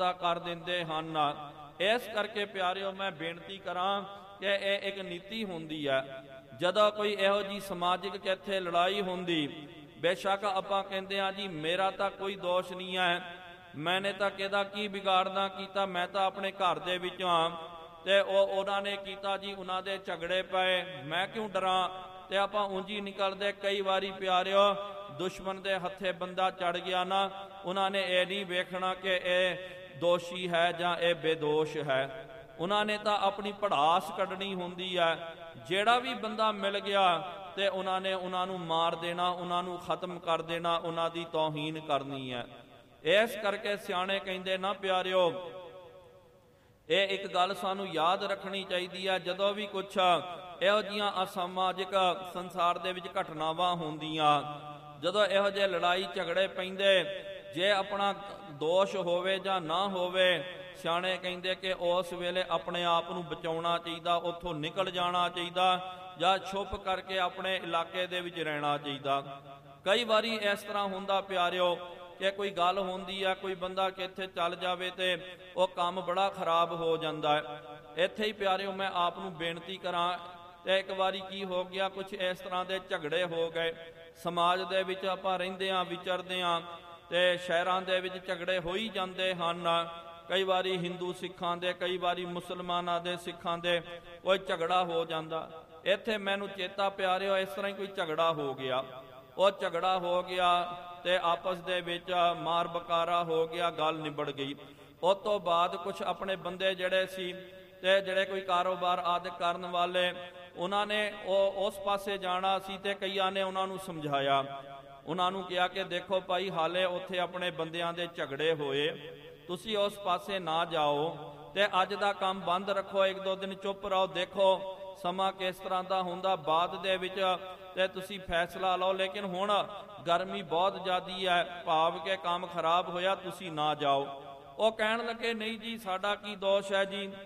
कर दिंदे हन। इस करके प्यारिओ मैं बेनती करां कि यह एक नीति हुंदी है। जदों कोई इहो जी समाजिक किथे लड़ाई हुंदी, बेशक आपां कहंदे हां जी मेरा तां कोई दोष नहीं है, मैंने तां किहदा की बिगाड़ना कीता, मैं तां अपने घर दे विच हां ते उन्हां ने कीता जी, उन्हां दे झगड़े पए, मैं क्यों डरां। ते आपां ਉਂਝ ही निकलदे। कई वारी प्यारिओ दुश्मन दे हत्थे बंदा चढ़ गया ना, उन्होंने ये नहीं वेखना कि यह दोषी है जां यह बेदोष है, उन्होंने तो अपनी पड़ास कढ़नी हुंदी है। जेड़ा भी बंदा मिल गया तो उन्होंने उन्होंने मार देना, उन्होंने खत्म कर देना, उन्होंने तौहीन करनी है। इस करके सियाणे कहंदे ना प्यारिओ, ये एक गल सानू याद रखनी चाहिए है। जदों भी कुछ इहो जिहियां असामाजिक संसार दे विच घटनावां होंदियां, जदों इहो जिहे लड़ाई झगड़े पैंदे, जे अपना दोष होवे जां ना होवे, सियाणे कहिंदे कि उस वेले अपने आप नूं बचाउणा चाहीदा, उत्थों निकल जाना चाहीदा जां छुप करके अपने इलाके दे विच रहना चाहीदा। कई बारी इस तरह हुंदा प्यारिओ कि कोई गल होंदी है, कोई बंदा किथे चल जावे ते वो काम बड़ा खराब हो जाता है। इत्थे ही प्यारिओ मैं आप नूं बेनती करां, ते एक बारी की हो गया, कुछ इस तरह के झगड़े हो गए समाज दे विच, आपां रहिंदे हां विचरदे हां ते शहरां दे विच झगड़े हो ही जांदे हन। कई बारी हिंदू सिखां दे, कई बारी मुसलमानां दे सिखां दे कोई झगड़ा हो जांदा। इत्थे मैनूं चेता प्यारिओ इस तरह ही कोई झगड़ा हो गया, वो झगड़ा हो गया ते आपस दे विच मार बकारा हो गया, गल निबड़ गई। उस तो बाद कुछ अपने बंदे जिहड़े सी ते जिहड़े कोई कारोबार आदि करन वाले, उन्होंने उस पासे जाना सी ते कईयां ने उन्होंने समझाया, उन्होंने कहा कि देखो भाई हाले उत्थे अपने बंदियां दे झगड़े होए, तुसी उस पासे ना जाओ ते अज दा काम बंद रखो, एक दो दिन चुप रहो, देखो समा किस तरह का हुंदा, बाद दे विच ते तुसी फैसला लो, लेकिन हुण गर्मी बहुत ज़्यादा है, भाव के काम खराब होया, तुसी ना जाओ। वो कहण लगे नहीं जी साडा की दोष है जी,